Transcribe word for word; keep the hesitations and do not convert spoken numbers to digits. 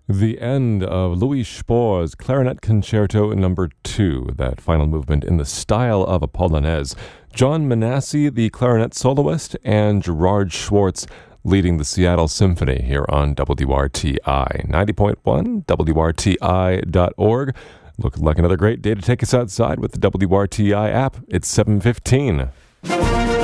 The end of Louis Spohr's Clarinet Concerto Number two, that final movement in the style of a Polonaise. John Manassi, the clarinet soloist, and Gerard Schwartz leading the Seattle Symphony here on W R T I. ninety point one, W R T I dot org. Looking like another great day to take us outside with the W R T I app. It's seven fifteen.